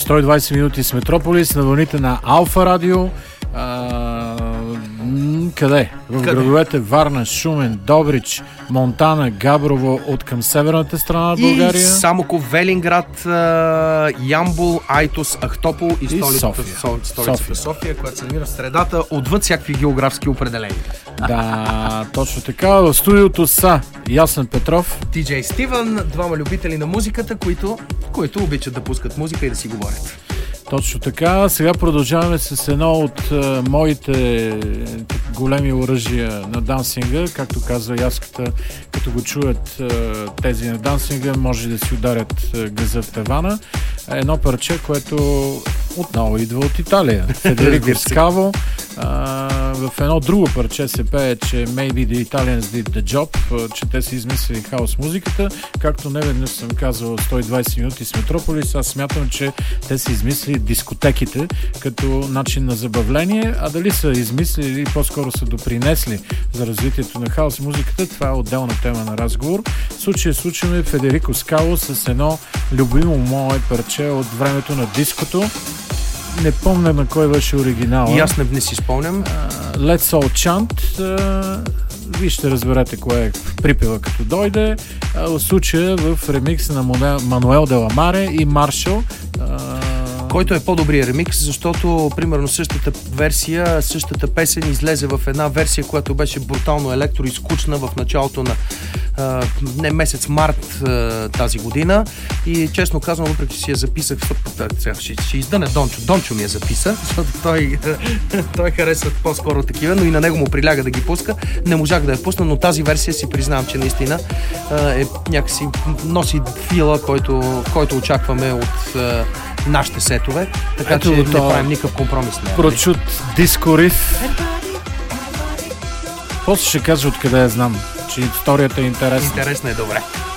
120 минути с Метрополис на вълните на Алфа Радио. Къде? В градовете Варна, Шумен, Добрич, Монтана, Габрово от към северната страна на България. И Самоков, Велинград, Ямбол, Айтос, Ахтопол и столицата София, която се намира в средата, отвъд всякакви географски определения. Да, точно така. В студиото са Ясен Петров, DJ Стивън, двама любители на музиката, които обичат да пускат музика и да си говорят. Точно така. Сега продължаваме с едно от моите големи оръжия на дансинга. Както казва Яската, като го чуят тези на дансинга, може да си ударят газа в тавана. Едно парче, което отново идва от Италия. Федерико Скаво. В едно друго парче се пее, че Maybe the Italians did the job, че те са измислили хаос музиката. Както неведнъж съм казал 120 минути с Метрополис, аз смятам, че те са измислили дискотеките като начин на забавление, а дали са измислили или по-скоро са допринесли за развитието на хаос музиката, това е отделна тема на разговор. В случая слушаме Федерико Скаво с едно любимо мое парче от времето на диското. Не помня на кой беше оригинала. И аз не си спомням. Let's All Chant. Вие ще разберете кое е припева като дойде. В случая в ремикс на Мануел Деламаре и Маршал. Който е по-добрият ремикс, защото примерно същата версия, същата песен излезе в една версия, която беше брутално електро и скучна в началото на месец март тази година. И честно казвам, въпреки че си я записах, ще издъне Дончо. Дончо ми я записа, защото той харесва по-скоро такива, но и на него му приляга да ги пуска. Не можах да я пусна, но тази версия си признавам, че наистина някакси носи фила, който очакваме от нашите сетове, така че не правим никакъв компромис. Прочут диско риф. После ще кажа откъде я знам, че историята е интересна. Интересна е, добре.